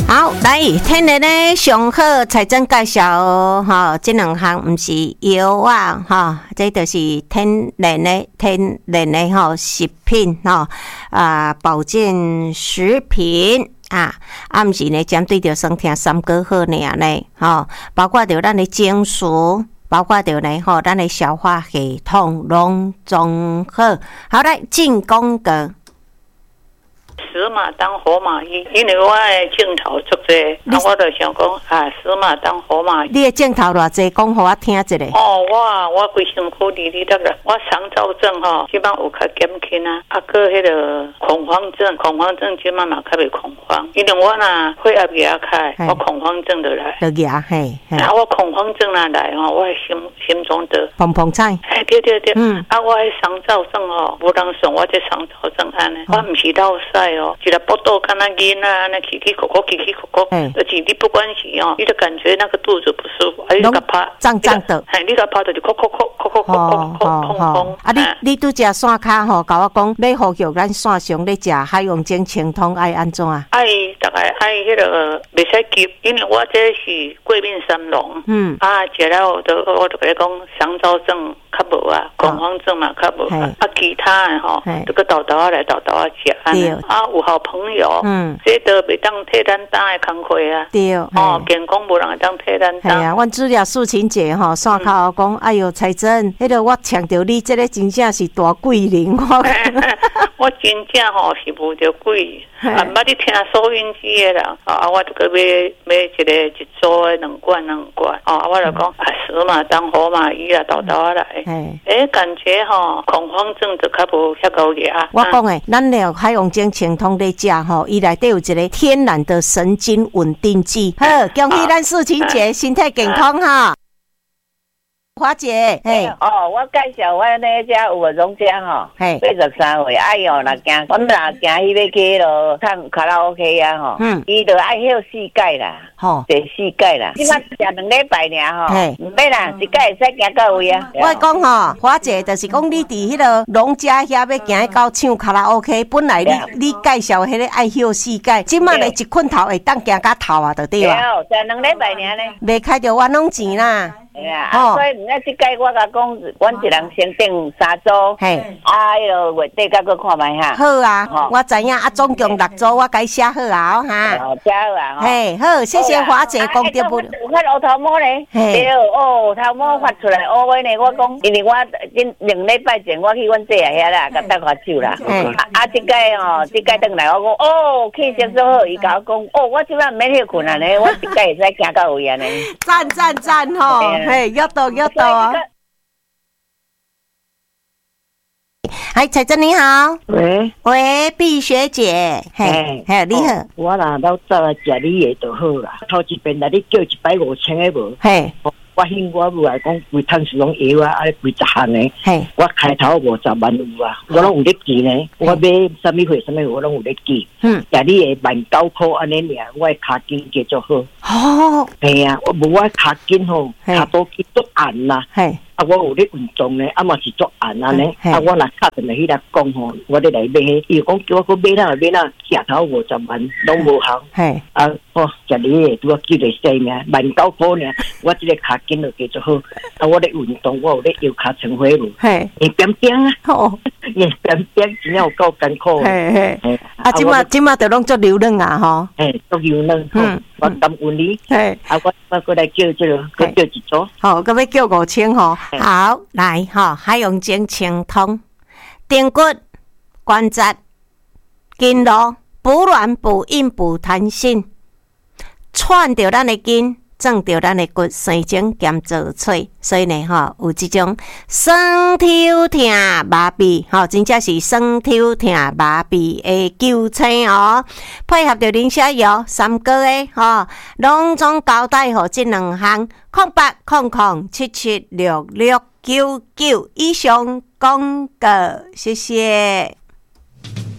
好，来天然的上好财政介绍哦，哈，这两项不是药啊，哈，这就是天然的哈食品哈保健食品啊，不是呢针对着身体三个好呢呢，哈，包括着咱的精髓，包括着呢哈咱的消化系统拢综合。好，来进广告。 死马当活马医，因为我的镜头足济，我就想讲死马当活马医。 你的镜头偌济，讲互我听一下。 我规身躯哩哩得啦，我肠燥症吼，即摆有较减轻啊，搁迄个恐慌症即摆嘛较袂恐慌，因为我若血压压开，我恐慌症就来。 就压嘿。 我恐慌症若来吼，我心中就砰砰菜。 对。我迄肠燥症吼，无人算我这肠燥症安尼，我毋是落屎哦，一个腹肚敢若囡仔安尼起起哭哭，就是你不管是哦，你就感觉那个肚子不舒服，你个拍胀的， 你个拍就是哭。 你拄食线卡吼，甲我讲要呼吁咱线上咧食海洋精清通爱安怎啊？ 大概迄个袂使急，因为我这是过敏三龙，食了我就甲你讲肠燥症较无啊，恐慌症嘛较无啊，其他的吼，这个豆啊来豆啊食安尼有好朋友，这都袂当替咱担的工课啊，对，健康无人会当替咱担。 系啊，阮资料素琴姐吼，线口讲，哎哟，彩珍，迄个我抢着你，这个真正是大贵人， 我真正吼是无着贵，捌你听收音机的人，我就个买一个一组的两罐，我就讲死马当活马医啦，豆来，感觉吼恐慌症就较无遐高压。 我讲诶，咱了海洋精清通咧食吼，伊内底有一个天然的神经稳定剂。好，恭喜咱素琴姐身体健康哈。华姐， 我介绍我那家有个荣家吼，83岁，哎哟，若行，我们若行迄个去咯，唱卡拉 OK 啊吼，伊就爱休4届啦，第4届啦，即摆食2礼拜尔吼，唔免啦，一届会使行到位啊。 我讲吼，华姐就是讲你伫迄个农家遐要行到唱卡拉 OK， 本来你介绍迄个爱休4届，即摆咧一困头会当行到头啊，就对啊。 对，食2礼拜尔呢， 袂开着冤枉钱啦。 所以即届我甲讲，阮一人先订3组，迄落月底甲佮看卖哈。 好啊，我知影总共6组，我该写好啊哈。 写好啊， 好，谢谢华姐讲对不？ 有发乌头毛咧，对，头毛发出来乌话呢，我讲，因为我2礼拜前我去阮姐遐啦，甲搭下手啦。即届转来我讲，气色so好，伊甲我讲，我即摆毋免休困啊呢，我即届会使行到位啊呢。 赞吼！要到啊！嗨，彩珍你好，喂，碧学姐，你好， 我若老早来食你的就好啦。头一遍来你叫15000的无，我兴我母来讲规摊是拢药啊，几10项的，我开头50万有啊，我拢有咧记呢。我买什么货我拢有咧记。食你的19块安尼尔，我的脚筋继续好。系啊，我无我脚筋吼，脚都筋足硬啦。我有咧运动呢，嘛是足硬安尼。我若敲电来迄来讲吼，我咧来买，伊讲叫我去买哪，食头50万拢无效。食你的拄我记咧生命19块呢，我即个脚筋就继续好。我咧运动，我有咧摇脚成回路。变啊，变真有够艰苦。 即马就拢做流浪啊吼。 做流浪。我感恩你。我过来叫这个，叫一组。 好，搁要叫5000吼。好，来海洋精清通，顶骨、关节、筋络，补软、补硬、补弹性，串着咱的筋，壮着咱的骨，生精兼做脆。所以呢，有这种酸痛痛麻痹，真正是酸痛痛麻痹的救星哦。配合着磷虾药3个月，拢总交代好这2项，0800776699以上广告，谢谢。